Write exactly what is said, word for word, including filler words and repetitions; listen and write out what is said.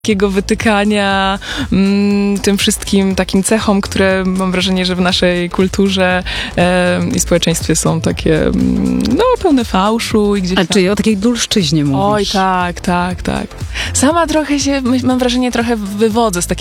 takiego wytykania mm, tym wszystkim takim cechom, które mam wrażenie, że w naszej kulturze e, i społeczeństwie są takie mm, no pełne fałszu i gdzieś A tam. czyli o takiej dulszczyźnie mówisz? Oj, tak, tak, tak. Sama trochę się, my- mam wrażenie, trochę wywodzę z takiego